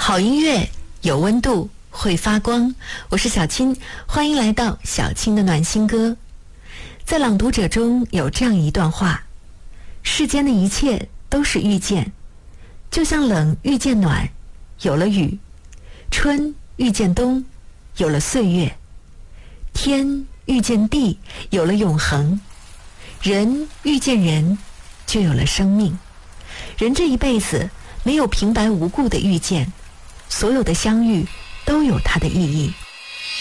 好音乐有温度，会发光。我是小青，欢迎来到小青的暖心歌。在朗读者中有这样一段话：世间的一切都是遇见，就像冷遇见暖，有了雨；春遇见冬，有了岁月；天遇见地，有了永恒；人遇见人，就有了生命。人这一辈子没有平白无故的遇见，所有的相遇都有它的意义。